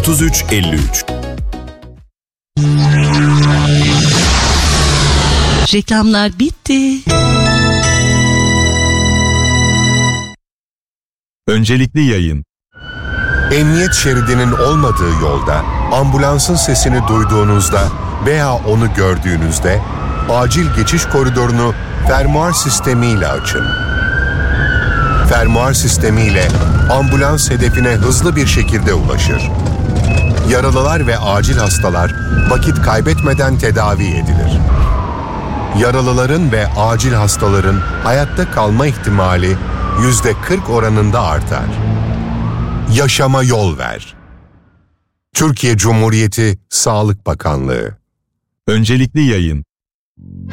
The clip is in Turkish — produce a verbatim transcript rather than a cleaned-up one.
otuz üç elli üç. Reklamlar bitti. Öncelikli yayın. Emniyet şeridinin olmadığı yolda, ambulansın sesini duyduğunuzda veya onu gördüğünüzde acil geçiş koridorunu fermuar sistemiyle açın. Fermuar sistemiyle ambulans hedefine hızlı bir şekilde ulaşır. Yaralılar ve acil hastalar vakit kaybetmeden tedavi edilir. Yaralıların ve acil hastaların hayatta kalma ihtimali yüzde kırk oranında artar. Yaşama yol ver. Türkiye Cumhuriyeti Sağlık Bakanlığı. Öncelikli yayın.